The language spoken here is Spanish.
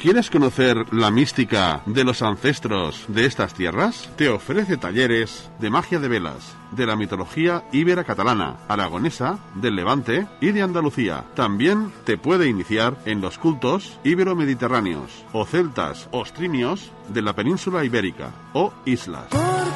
¿Quieres conocer la mística de los ancestros de estas tierras? Te ofrece talleres de magia de velas, de la mitología íbera catalana, aragonesa, del Levante y de Andalucía. También te puede iniciar en los cultos ibero-mediterráneos, o celtas o ostrimios de la península ibérica o islas.